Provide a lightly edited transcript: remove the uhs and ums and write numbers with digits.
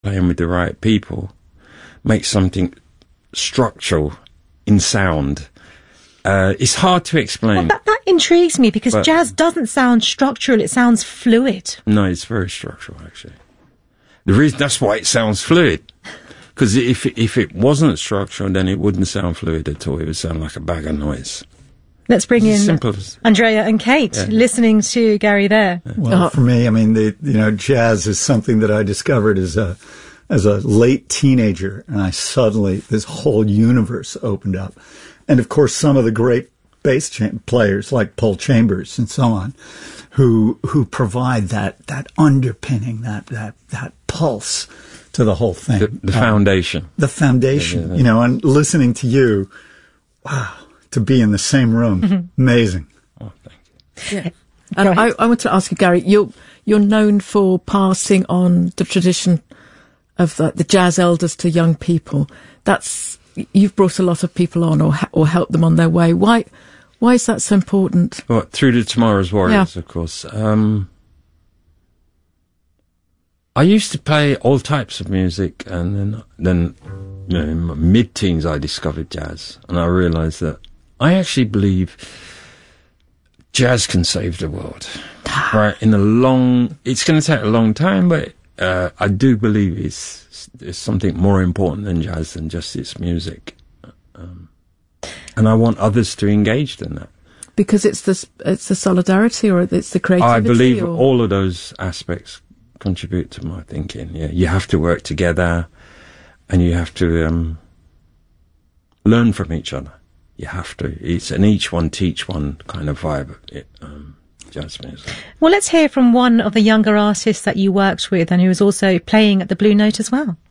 playing with the right people, make something structural in sound. It's hard to explain. Well, that intrigues me, because jazz doesn't sound structural, it sounds fluid. No, it's very structural, actually. The reason that's why it sounds fluid. Because if it wasn't structural, then it wouldn't sound fluid at all. It would sound like a bag of noise. Let's bring in Andrea and Kate, listening to Gary there. Well, for me, I mean, jazz is something that I discovered as a late teenager, and this whole universe opened up. And of course, some of the great bass players like Paul Chambers and so on, who provide that underpinning, that pulse to the whole thing. The foundation. The foundation, and listening to you, wow, to be in the same room, amazing. Oh, thank you. Yeah. And I want to ask you, Gary, you're known for passing on the tradition of the jazz elders to young people. You've brought a lot of people on or helped them on their way. Why is that so important? Well, through to Tomorrow's Warriors, of course. I used to play all types of music, and then in my mid-teens I discovered jazz, and I realised that I actually believe jazz can save the world. Right? It's going to take a long time, but I do believe it's something more important than jazz, than just its music. And I want others to engage in that. Because it's the solidarity, or it's the creativity? I believe all of those aspects contribute to my thinking. Yeah, you have to work together, and you have to learn from each other. You have to. It's an each one teach one kind of vibe. Jazz music. Well, let's hear from one of the younger artists that you worked with, and who was also playing at the Blue Note as well.